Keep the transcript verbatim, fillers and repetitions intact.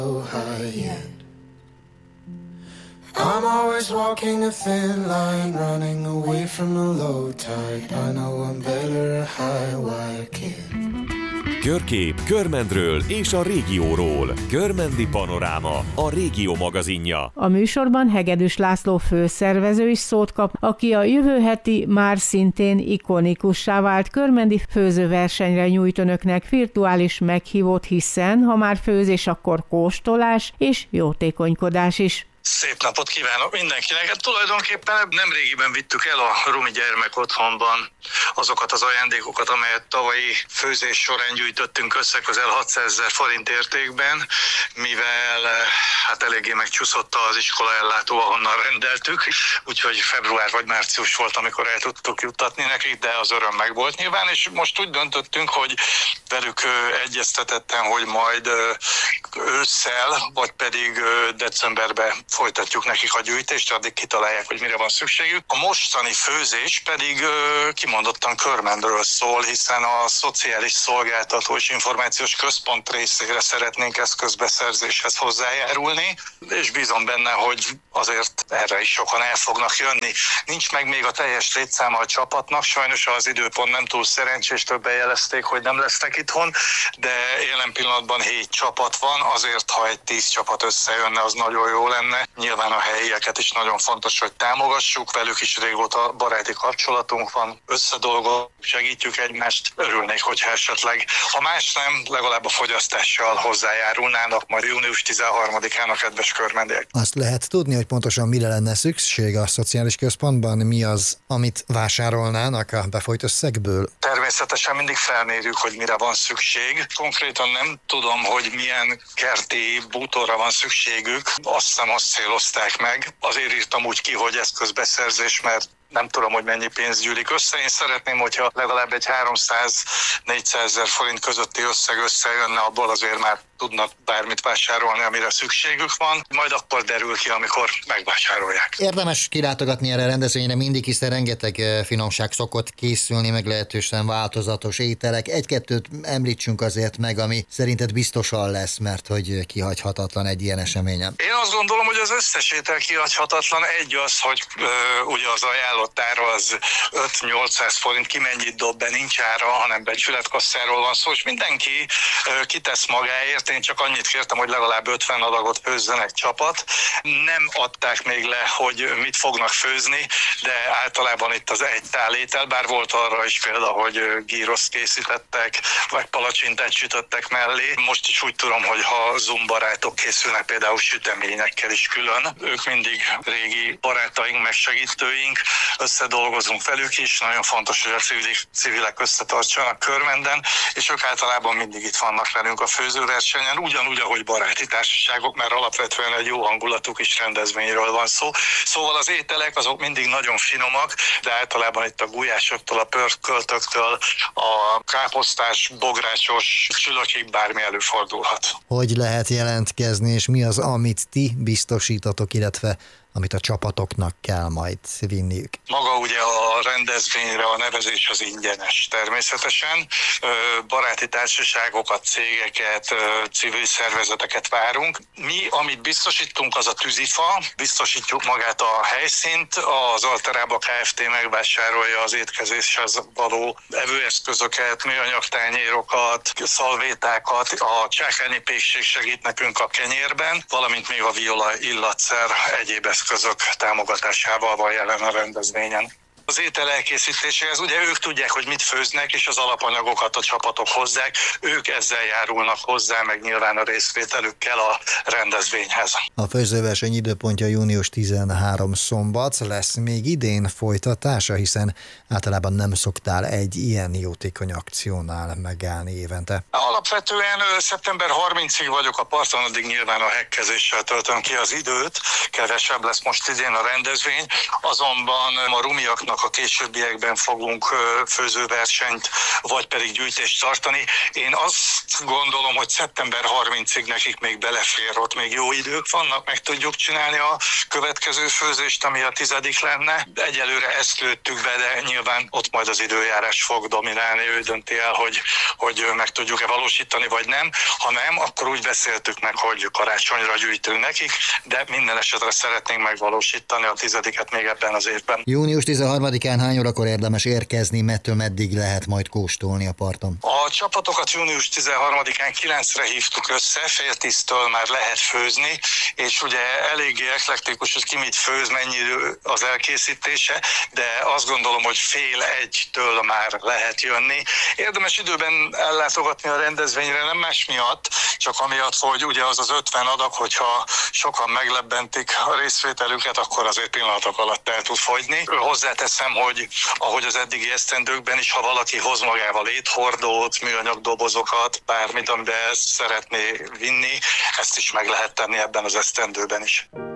I'm always walking a thin line, running away from the low tide. I know I'm better a high wire kid. Körkép Körmendről és a régióról. Körmendi Panoráma, a Régió magazinja. A műsorban Hegedűs László főszervező is szót kap, aki a jövő heti már szintén ikonikussá vált körmendi főzőversenyre nyújt önöknek virtuális meghívót, hiszen ha már főzés, akkor kóstolás és jótékonykodás is. Szép napot kívánok mindenkinek! Hát tulajdonképpen nemrégiben vittük el a Rumi Gyermek Otthonban azokat az ajándékokat, amelyet tavalyi főzés során gyűjtöttünk össze közel hatszázezer forint értékben, mivel hát eléggé megcsúszott az iskola ellátó, ahonnan rendeltük, úgyhogy február vagy március volt, amikor el tudtuk juttatni nekik, de az öröm meg volt nyilván, és most úgy döntöttünk, hogy velük egyeztetetten, hogy majd ősszel, vagy pedig decemberben folytatjuk nekik a gyűjtést, addig kitalálják, hogy mire van szükségük. A mostani főzés pedig ö, kimondottan Körmendről szól, hiszen a Szociális Szolgáltató és Információs Központ részére szeretnénk eszközbeszerzéshez hozzájárulni, és bízom benne, hogy azért erre is sokan el fognak jönni. Nincs meg még a teljes létszáma a csapatnak, sajnos az időpont nem túl szerencsés, többen jelezték, hogy nem lesznek itthon, de jelen pillanatban hét csapat van, azért ha egy tíz csapat összejönne, az nagyon jó lenne. Nyilván a helyieket is nagyon fontos, hogy támogassuk, velük is régóta baráti kapcsolatunk van, összedolgozunk, segítjük egymást, örülnék, hogyha esetleg, ha más nem, legalább a fogyasztással hozzájárulnának majd június tizenharmadikán a kedves körmendiek. Azt lehet tudni, hogy pontosan mire lenne szükség a szociális központban, mi az, amit vásárolnának a befolyt összegből? Természetesen mindig felmérjük, hogy mire van szükség. Konkrétan nem tudom, hogy milyen kerti bútorra van szükségük, azt hiszem azt célozták meg. Azért írtam úgy ki, hogy eszközbeszerzés, mert nem tudom, hogy mennyi pénz gyűlik össze. Én szeretném, hogyha legalább egy háromszáz-négyszázezer forint közötti összeg összejönne, abból azért már tudnak bármit vásárolni, amire szükségük van. Majd akkor derül ki, amikor megvásárolják. Érdemes kilátogatni erre a rendezvényre mindig, hiszen rengeteg finomság szokott készülni, meglehetősen változatos ételek. Egy-kettőt említsünk azért meg, ami szerinted biztosan lesz, mert hogy kihagyhatatlan egy ilyen eseményen. Én azt gondolom, hogy az összes étel kihagyhatatlan. Egy az, hogy ö, ugye az ajánlottára az öt-nyolcszáz forint, ki mennyit dob be, nincs ára, hanem becsületkasszáról van szó, és mindenki ö, kitesz magáért. Én csak annyit kértem, hogy legalább ötven adagot főzzen egy csapat. Nem adták még le, hogy mit fognak főzni, de általában itt az egy tál étel, bár volt arra is példa, hogy gíroszt készítettek, vagy palacsintát sütöttek mellé. Most is úgy tudom, hogy ha Zoom barátok készülnek például süteményekkel is külön, ők mindig régi barátaink, meg segítőink, összedolgozunk velük is, nagyon fontos, hogy a civilek, civilek összetartsanak Körmenden, és ők általában mindig itt vannak velünk a főzőversenyen, ugyanúgy, ahogy baráti társaságok, mert alapvetően egy jó hangulatú kis rendezvényről van szó. Szóval az ételek azok mindig nagyon finomak, de általában itt a gulyásoktól, a pörköltöktől, a káposztás, bográcsos csülökig bármi előfordulhat. Hogy lehet jelentkezni, és mi az, amit ti biztosítatok, illetve amit a csapatoknak kell majd vinniük? Maga ugye a rendezvényre a nevezés az ingyenes természetesen. Baráti társaságokat, cégeket, civil szervezeteket várunk. Mi, amit biztosítunk, az a tűzifa, biztosítjuk magát a helyszínt, az Alterába Kft. Megvásárolja az étkezéshez való evőeszközöket, műanyag tányérokat, szalvétákat, a Csákányi Pékség segít nekünk a kenyérben, valamint még a Viola illatszer egyéb eszközök támogatásával van jelen a rendezvényen. Az étel elkészítéséhez ugye ők tudják, hogy mit főznek, és az alapanyagokat a csapatok hozzák, ők ezzel járulnak hozzá, meg nyilván a részvételükkel a rendezvényhez. A főzőverseny időpontja június tizenharmadika szombat, lesz még idén folytatása, hiszen általában nem szoktál egy ilyen jótékony akciónál megállni évente. Alapvetően szeptember harmincadikáig vagyok a parton, addig nyilván a hekkezéssel töltöm ki az időt, kevesebb lesz most idén a rendezvény, azonban a rumiaknak a későbbiekben fogunk főzőversenyt, vagy pedig gyűjtést tartani. Én azt gondolom, hogy szeptember harmincadikáig nekik még belefér, ott még jó idők vannak, meg tudjuk csinálni a következő főzést, ami a tizedik lenne. Egyelőre ezt lőttük be, de nyilván ott majd az időjárás fog dominálni, ő dönti el, hogy, hogy meg tudjuk-e valósítani, vagy nem. Ha nem, akkor úgy beszéltük meg, hogy karácsonyra gyűjtünk nekik, de minden esetre szeretnénk megvalósítani a tizediket még ebben az évben. június tizenharmadikán hány órakor érdemes érkezni, mettől meddig lehet majd kóstolni a parton? A csapatokat június tizenharmadikán kilencre hívtuk össze, fél tíztől már lehet főzni, és ugye eléggé eklektikus, hogy ki mit főz, mennyi idő az elkészítése, de azt gondolom, hogy fél egytől már lehet jönni. Érdemes időben ellátogatni a rendezvényre, nem más miatt, csak amiatt, hogy ugye az az ötven adag, hogyha sokan meglebbentik a részvételüket, akkor azért pillanatok alatt el tud fogyni. Hozzáteszem, hogy ahogy az eddigi esztendőkben is, ha valaki hoz magával éthordót, műanyag dobozokat, bármit, amiben ezt szeretné vinni, ezt is meg lehet tenni ebben az esztendőben is.